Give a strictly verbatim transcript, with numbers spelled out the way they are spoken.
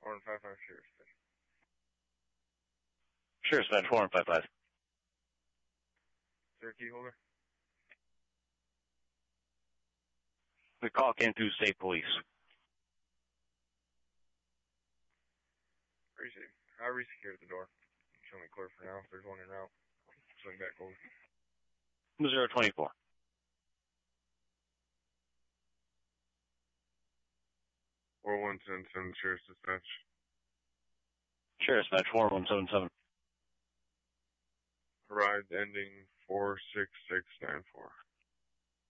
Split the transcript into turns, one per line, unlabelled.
four and five five Sheriff.
Sheriff's Badge four and five five.
Sir, key holder?
The call came through state police.
Appreciate it. I re-secured the door. Show me clear for now. If there's one en route, swing back over.
zero twenty-four.
four one seven seven, Sheriff's Dispatch.
Sheriff's Badge four one seven seven.
Ride ending four six six nine four.